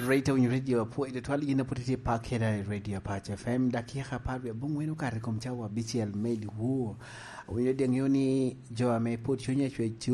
radio po ide twali ina potete pakera radio Patch FM dakika parwe bungwenu kare komchawa BCL mail wo we dengoni jo ame pot chonye chwe